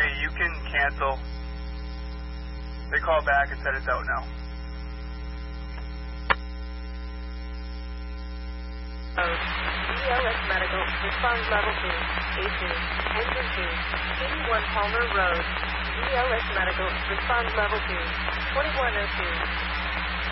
you can cancel. They called back and said it's out now. ELS Medical, response level 2, A2, engine 2, 81 Palmer Road. ELS Medical, response level 2, 2102.